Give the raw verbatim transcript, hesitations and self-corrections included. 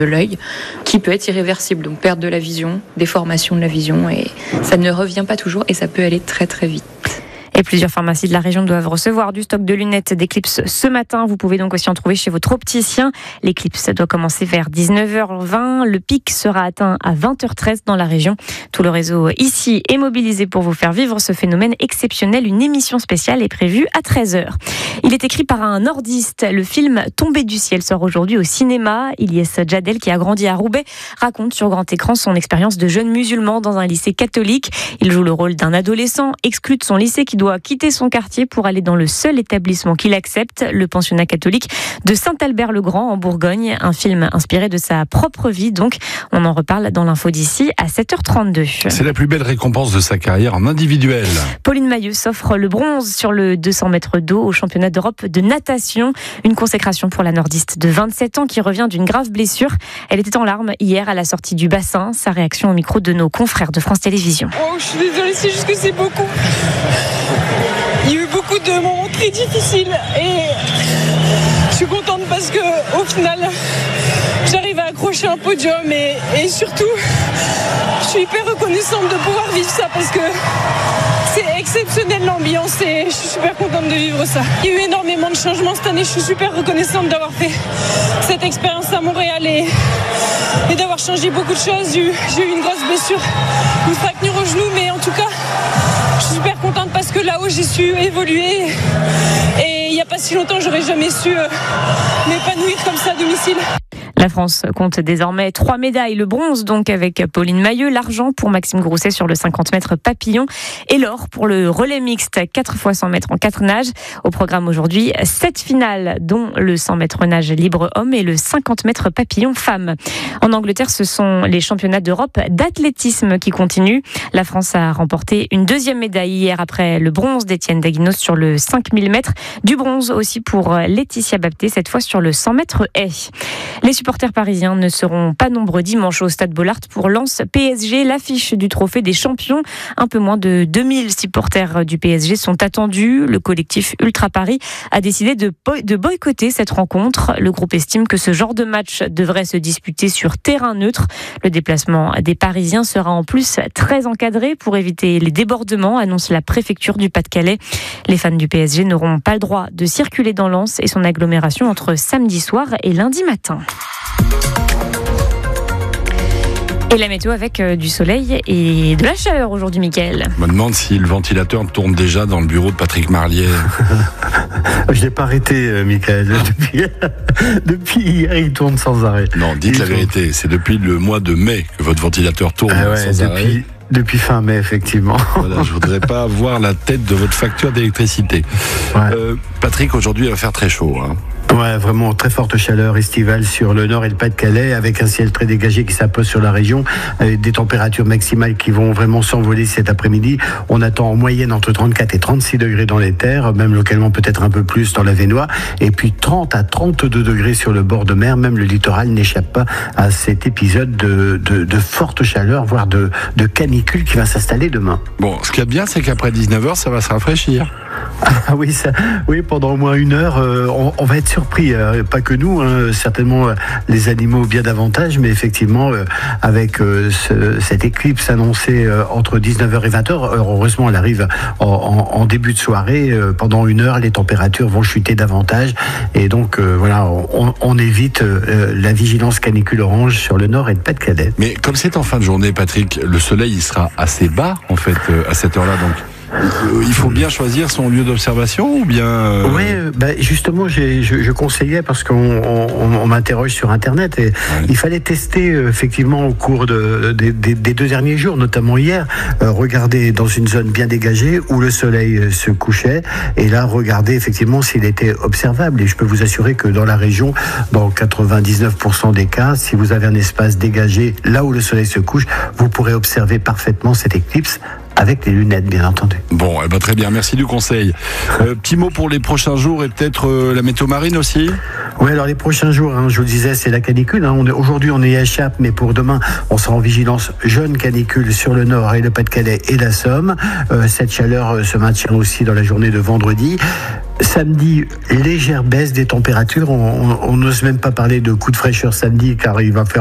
de l'œil qui peut être irréversible, donc perte de la vision, déformation de la vision, et ça ne revient pas toujours et ça peut aller très très vite. Et plusieurs pharmacies de la région doivent recevoir du stock de lunettes d'Eclipse ce matin. Vous pouvez donc aussi en trouver chez votre opticien. L'Eclipse doit commencer vers dix-neuf heures vingt. Le pic sera atteint à vingt heures treize dans la région. Tout le réseau ici est mobilisé pour vous faire vivre ce phénomène exceptionnel. Une émission spéciale est prévue à treize heures. Il est écrit par un nordiste. Le film Tombé du ciel sort aujourd'hui au cinéma. Ilyes Djadel, qui a grandi à Roubaix, raconte sur grand écran son expérience de jeune musulman dans un lycée catholique. Il joue le rôle d'un adolescent exclu de son lycée qui doit quitter son quartier pour aller dans le seul établissement qu'il accepte, le pensionnat catholique de Saint-Albert-le-Grand en Bourgogne. Un film inspiré de sa propre vie, donc on en reparle dans l'info d'ici à sept heures trente-deux. C'est la plus belle récompense de sa carrière en individuel. Pauline Mailleux s'offre le bronze sur le deux cents mètres d'eau au championnat d'Europe de natation. Une consécration pour la nordiste de vingt-sept ans qui revient d'une grave blessure. Elle était en larmes hier à la sortie du bassin. Sa réaction au micro de nos confrères de France Télévisions. Oh, je suis désolée, c'est juste que c'est beaucoup. Il y a eu beaucoup de moments très difficiles et je suis contente parce que au final j'arrive à accrocher un podium et, et surtout je suis hyper reconnaissante de pouvoir vivre ça parce que c'est exceptionnel l'ambiance et je suis super contente de vivre ça. Il y a eu énormément de changements cette année, je suis super reconnaissante d'avoir fait cette expérience à Montréal et, et d'avoir changé beaucoup de choses. J'ai eu, j'ai eu une grosse blessure, une fracture au genou, mais en tout cas je suis super contente parce que là-haut j'ai su évoluer et il n'y a pas si longtemps j'aurais jamais su euh, m'épanouir comme ça à domicile. La France compte désormais trois médailles. Le bronze donc avec Pauline Mailleux, l'argent pour Maxime Grousset sur le cinquante mètres papillon et l'or pour le relais mixte quatre fois cent mètres en quatre nages. Au programme aujourd'hui, sept finales dont le cent mètres nage libre homme et le cinquante mètres papillon femme. En Angleterre, ce sont les championnats d'Europe d'athlétisme qui continuent. La France a remporté une deuxième médaille hier après le bronze d'Étienne Daguinos sur le cinq mille mètres. Du bronze aussi pour Laetitia Bapté, cette fois sur le cent mètres haies. Les supporters parisiens ne seront pas nombreux dimanche au Stade Bollaert pour Lens P S G, l'affiche du trophée des champions. Un peu moins de deux mille supporters du P S G sont attendus. Le collectif Ultra Paris a décidé de, boy- de boycotter cette rencontre. Le groupe estime que ce genre de match devrait se disputer sur terrain neutre. Le déplacement des Parisiens sera en plus très encadré pour éviter les débordements, annonce la préfecture du Pas-de-Calais. Les fans du P S G n'auront pas le droit de circuler dans Lens et son agglomération entre samedi soir et lundi matin. Et la météo avec du soleil et de la chaleur aujourd'hui, Mickaël. Je me demande si le ventilateur tourne déjà dans le bureau de Patrick Marlier. Je l'ai pas arrêté, euh, Mickaël. Depuis, depuis hier, il tourne sans arrêt. Non, dites il la tourne. vérité. C'est depuis le mois de mai que votre ventilateur tourne Ah ouais, sans depuis, arrêt. depuis fin mai, effectivement. Voilà, je voudrais pas voir la tête de votre facture d'électricité. Ouais. Euh, Patrick, aujourd'hui, il va faire très chaud. Hein. Ouais, vraiment très forte chaleur estivale sur le nord et le Pas-de-Calais, avec un ciel très dégagé qui s'impose sur la région, avec des températures maximales qui vont vraiment s'envoler cet après-midi. On attend en moyenne entre trente-quatre et trente-six degrés dans les terres, même localement peut-être un peu plus dans la Vénois, et puis trente à trente-deux degrés sur le bord de mer. Même le littoral n'échappe pas à cet épisode de, de, de forte chaleur, voire de, de canicule qui va s'installer demain. Bon, ce qu'il y a de bien, c'est qu'après dix-neuf heures, ça va se rafraîchir. Ah oui, ça, oui, pendant au moins une heure, euh, on, on va être surpris. Euh, pas que nous, hein, certainement euh, les animaux bien davantage, mais effectivement, euh, avec euh, ce, cette éclipse annoncée euh, entre dix-neuf heures et vingt heures, heureusement, elle arrive en, en, en début de soirée. Euh, pendant une heure, les températures vont chuter davantage, et donc euh, voilà, on, on évite euh, la vigilance canicule orange sur le nord et le Pas-de-Calais. Mais comme c'est en fin de journée, Patrick, le soleil il sera assez bas en fait euh, à cette heure-là, donc. Il faut bien choisir son lieu d'observation ou bien... Euh... Oui, bah justement, j'ai, je, je conseillais parce qu'on on, on m'interroge sur Internet et ouais. Il fallait tester effectivement au cours de, de, de, des deux derniers jours, notamment hier, euh, regarder dans une zone bien dégagée où le soleil se couchait et là, regarder effectivement s'il était observable. Et je peux vous assurer que dans la région, dans quatre-vingt-dix-neuf pour cent des cas, si vous avez un espace dégagé là où le soleil se couche, vous pourrez observer parfaitement cette éclipse avec les lunettes, bien entendu. Bon, eh ben, très bien, merci du conseil. Euh, petit mot pour les prochains jours et peut-être euh, la météo marine aussi. Oui, alors les prochains jours, hein, je vous le disais, c'est la canicule. Hein. On est, aujourd'hui, on est échappe, mais pour demain, on sera en vigilance jaune canicule sur le Nord et le Pas-de-Calais et la Somme. Euh, cette chaleur euh, se maintient aussi dans la journée de vendredi. Samedi, légère baisse des températures. On n'ose même pas parler de coup de fraîcheur samedi, car il va faire